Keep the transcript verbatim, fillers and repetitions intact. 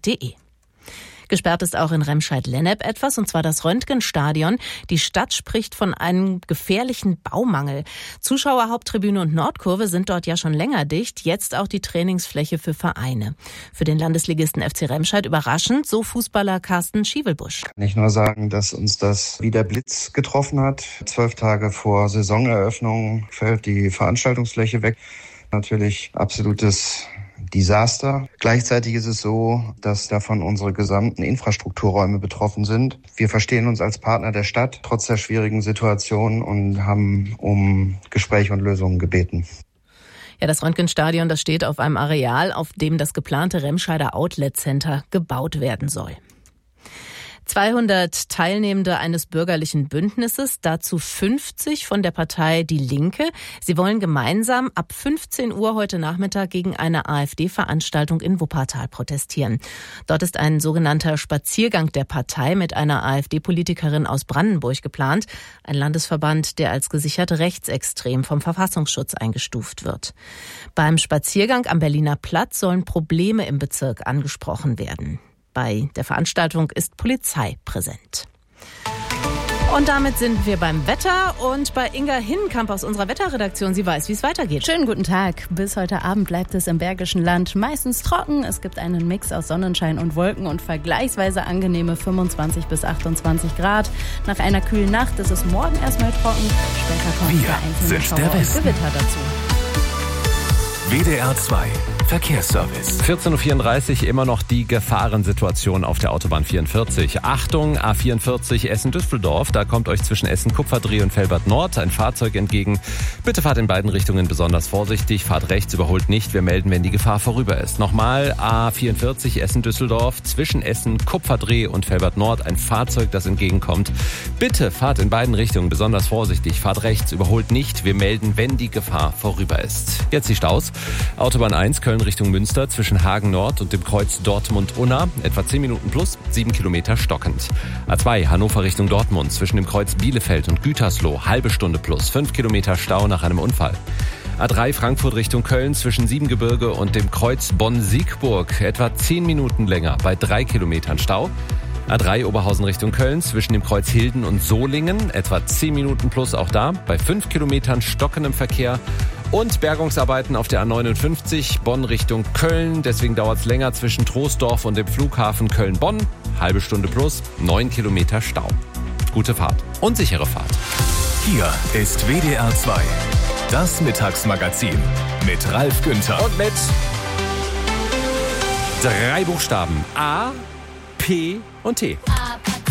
de. Gesperrt ist auch in Remscheid-Lennep etwas, und zwar das Röntgenstadion. Die Stadt spricht von einem gefährlichen Baumangel. Zuschauerhaupttribüne und Nordkurve sind dort ja schon länger dicht, jetzt auch die Trainingsfläche für Vereine. Für den Landesligisten F C Remscheid überraschend, so Fußballer Carsten Schievelbusch. Kann ich nur sagen, dass uns das wie der Blitz getroffen hat. Zwölf Tage vor Saisoneröffnung fällt die Veranstaltungsfläche weg. Natürlich absolutes Desaster. Gleichzeitig ist es so, dass davon unsere gesamten Infrastrukturräume betroffen sind. Wir verstehen uns als Partner der Stadt, trotz der schwierigen Situation, und haben um Gespräche und Lösungen gebeten. Ja, das Röntgenstadion, das steht auf einem Areal, auf dem das geplante Remscheider Outlet Center gebaut werden soll. zweihundert Teilnehmende eines bürgerlichen Bündnisses, dazu fünfzig von der Partei Die Linke. Sie wollen gemeinsam ab fünfzehn Uhr heute Nachmittag gegen eine AfD-Veranstaltung in Wuppertal protestieren. Dort ist ein sogenannter Spaziergang der Partei mit einer AfD-Politikerin aus Brandenburg geplant. Ein Landesverband, der als gesichert rechtsextrem vom Verfassungsschutz eingestuft wird. Beim Spaziergang am Berliner Platz sollen Probleme im Bezirk angesprochen werden. Bei der Veranstaltung ist Polizei präsent. Und damit sind wir beim Wetter und bei Inga Hinnenkamp aus unserer Wetterredaktion. Sie weiß, wie es weitergeht. Schönen guten Tag. Bis heute Abend bleibt es im Bergischen Land meistens trocken. Es gibt einen Mix aus Sonnenschein und Wolken und vergleichsweise angenehme fünfundzwanzig bis achtundzwanzig Grad. Nach einer kühlen Nacht ist es morgen erstmal trocken. Später kommt wir der einzelne sind Schauer der und Westen. Gewitter dazu. W D R zwei Verkehrsservice. vierzehn Uhr vierunddreißig, immer noch die Gefahrensituation auf der Autobahn vierundvierzig. Achtung, A vierundvierzig Essen-Düsseldorf. Da kommt euch zwischen Essen-Kupferdreh und Velbert-Nord ein Fahrzeug entgegen. Bitte fahrt in beiden Richtungen besonders vorsichtig. Fahrt rechts, überholt nicht. Wir melden, wenn die Gefahr vorüber ist. Nochmal, A vierundvierzig Essen-Düsseldorf. Zwischen Essen-Kupferdreh und Velbert-Nord ein Fahrzeug, das entgegenkommt. Bitte fahrt in beiden Richtungen besonders vorsichtig. Fahrt rechts, überholt nicht. Wir melden, wenn die Gefahr vorüber ist. Jetzt die Staus. Autobahn eins, Köln Richtung Münster, zwischen Hagen Nord und dem Kreuz Dortmund-Unna, etwa zehn Minuten plus, sieben Kilometer stockend. A zwei, Hannover Richtung Dortmund, zwischen dem Kreuz Bielefeld und Gütersloh, halbe Stunde plus, fünf Kilometer Stau nach einem Unfall. A drei, Frankfurt Richtung Köln, zwischen Siebengebirge und dem Kreuz Bonn-Siegburg, etwa zehn Minuten länger, bei drei Kilometern Stau. A drei, Oberhausen Richtung Köln, zwischen dem Kreuz Hilden und Solingen, etwa zehn Minuten plus auch da, bei fünf Kilometern stockendem Verkehr. Und Bergungsarbeiten auf der A neunundfünfzig, Bonn Richtung Köln. Deswegen dauert es länger zwischen Troisdorf und dem Flughafen Köln-Bonn. Halbe Stunde plus, neun Kilometer Stau. Gute Fahrt und sichere Fahrt. Hier ist W D R zwei, das Mittagsmagazin mit Ralf Günther. Und mit drei Buchstaben. A, P und T. A, P,